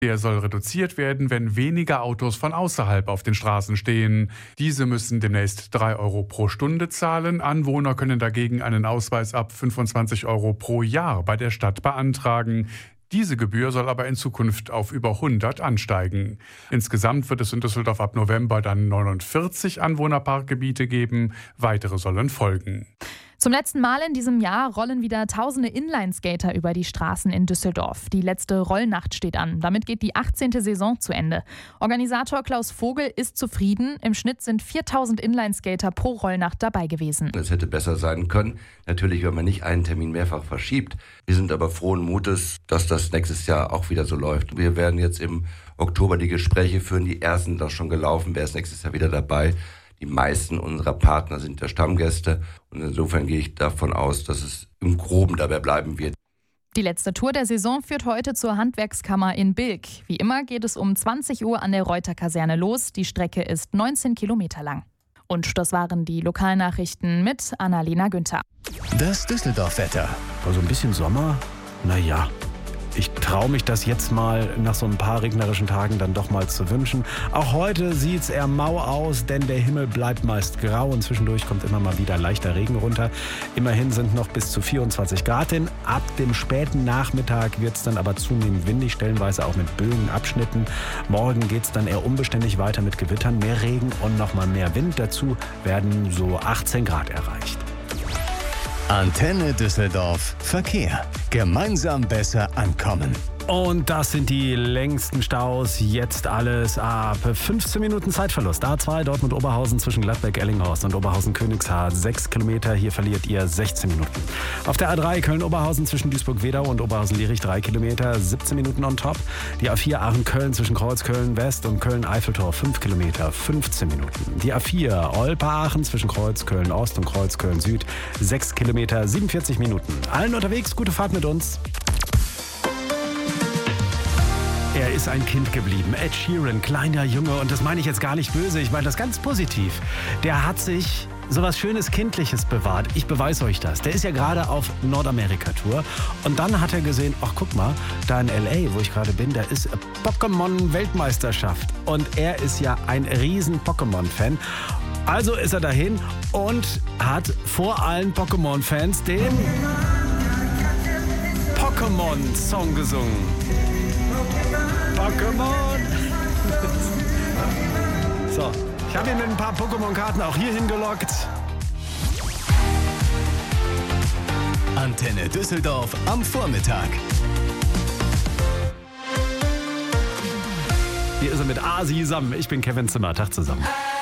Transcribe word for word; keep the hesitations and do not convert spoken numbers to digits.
Der soll reduziert werden, wenn weniger Autos von außerhalb auf den Straßen stehen. Diese müssen demnächst drei Euro pro Stunde zahlen. Anwohner können dagegen einen Ausweis ab fünfundzwanzig Euro pro Jahr bei der Stadt beantragen. Diese Gebühr soll aber in Zukunft auf über hundert ansteigen. Insgesamt wird es in Düsseldorf ab November dann neunundvierzig Anwohnerparkgebiete geben. Weitere sollen folgen. Zum letzten Mal in diesem Jahr rollen wieder tausende Inlineskater über die Straßen in Düsseldorf. Die letzte Rollnacht steht an. Damit geht die achtzehnte Saison zu Ende. Organisator Klaus Vogel ist zufrieden. Im Schnitt sind viertausend Inlineskater pro Rollnacht dabei gewesen. Es hätte besser sein können. Natürlich, wenn man nicht einen Termin mehrfach verschiebt. Wir sind aber frohen Mutes, dass das nächstes Jahr auch wieder so läuft. Wir werden jetzt im Oktober die Gespräche führen. Die ersten sind doch schon gelaufen. Wer ist nächstes Jahr wieder dabei? Die meisten unserer Partner sind der Stammgäste und insofern gehe ich davon aus, dass es im Groben dabei bleiben wird. Die letzte Tour der Saison führt heute zur Handwerkskammer in Bilk. Wie immer geht es um zwanzig Uhr an der Reuter-Kaserne los. Die Strecke ist neunzehn Kilometer lang. Und das waren die Lokalnachrichten mit Annalena Günther. Das Düsseldorf-Wetter. Also ein bisschen Sommer? Naja. Ich traue mich das jetzt mal nach so ein paar regnerischen Tagen dann doch mal zu wünschen. Auch heute sieht es eher mau aus, denn der Himmel bleibt meist grau und zwischendurch kommt immer mal wieder leichter Regen runter. Immerhin sind noch bis zu vierundzwanzig Grad hin. Ab dem späten Nachmittag wird es dann aber zunehmend windig, stellenweise auch mit Böenabschnitten. Morgen geht es dann eher unbeständig weiter mit Gewittern, mehr Regen und noch mal mehr Wind. Dazu werden so achtzehn Grad erreicht. Antenne Düsseldorf Verkehr. Gemeinsam besser ankommen. Und das sind die längsten Staus. Jetzt alles ab fünfzehn Minuten Zeitverlust. A zwei Dortmund-Oberhausen zwischen Gladbeck-Ellinghorst und Oberhausen-Königshaar. sechs Kilometer, hier verliert ihr sechzehn Minuten. Auf der A drei Köln-Oberhausen zwischen Duisburg-Wedau und Oberhausen-Lierich drei Kilometer, siebzehn Minuten on top. Die A vier Aachen-Köln zwischen Kreuzköln-West und Köln-Eiffeltor fünf Kilometer, fünfzehn Minuten. Die A vier Olpe-Aachen zwischen Kreuzköln-Ost und Kreuzköln-Süd sechs Kilometer, siebenundvierzig Minuten. Allen unterwegs, gute Fahrt mit uns. Er ist ein Kind geblieben. Ed Sheeran, kleiner Junge. Und das meine ich jetzt gar nicht böse, ich meine das ganz positiv. Der hat sich sowas Schönes Kindliches bewahrt. Ich beweise euch das. Der ist ja gerade auf Nordamerika-Tour. Und dann hat er gesehen, ach guck mal, da in L A, wo ich gerade bin, da ist Pokémon-Weltmeisterschaft. Und er ist ja ein riesen Pokémon-Fan. Also ist er dahin und hat vor allen Pokémon-Fans den Pokémon-Song gesungen. Pokémon! So, ich habe ihn mit ein paar Pokémon-Karten auch hier hingelockt. Antenne Düsseldorf am Vormittag. Hier ist er mit Asi Sam. Ich bin Kevin Zimmer. Tag zusammen.